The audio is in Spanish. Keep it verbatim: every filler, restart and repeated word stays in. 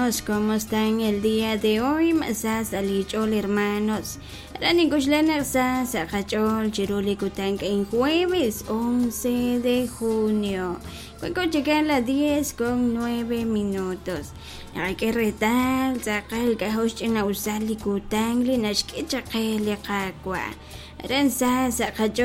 ¿Cómo están el día de hoy? Masas alichol hermanos. Ranikushlenak sas akachol chiruli kutanka en jueves once de junio. Cuando llegan las diez con nueve minutos. Hay que retar, sacar cajoch en ausali kutangli nashkichakele kakwa. Ran sas akachol